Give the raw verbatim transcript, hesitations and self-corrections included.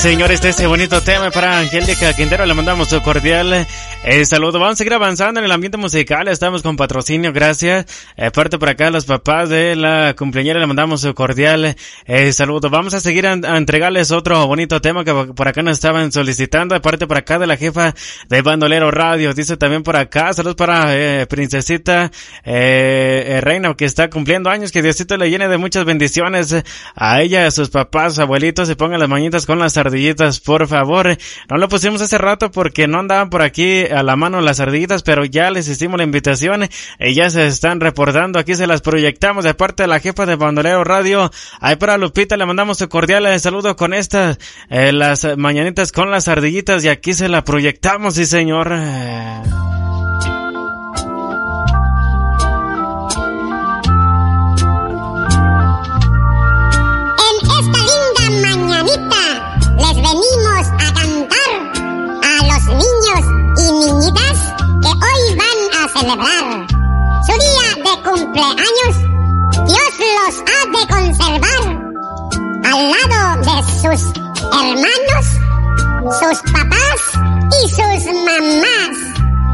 señores, de ese bonito tema para Angélica Quintero le mandamos su cordial eh, saludo. Vamos a seguir avanzando en el ambiente musical, estamos con patrocinio, gracias. Eh, parte por acá, los papás de la cumpleañera le mandamos su cordial eh, saludo. Vamos a seguir a, a entregarles otro bonito tema que por acá nos estaban solicitando. Aparte por acá de la jefa de Bandolero Radio, dice también por acá, saludos para eh, Princesita eh, eh, Reina, que está cumpliendo años, que Diosito le llene de muchas bendiciones a ella, a sus papás, abuelitos, se pongan las mañitas con las ardillitas, por favor. No lo pusimos hace rato porque no andaban por aquí a la mano las ardillitas, pero ya les hicimos la invitación y ya se están reportando, aquí se las proyectamos de parte de la jefa de Bandolero Radio. Ahí para Lupita le mandamos su cordial saludo con estas, eh, las mañanitas con las ardillitas, y aquí se la proyectamos, sí señor. Les venimos a cantar a los niños y niñitas que hoy van a celebrar su día de cumpleaños. Dios los ha de conservar al lado de sus hermanos, sus papás y sus mamás.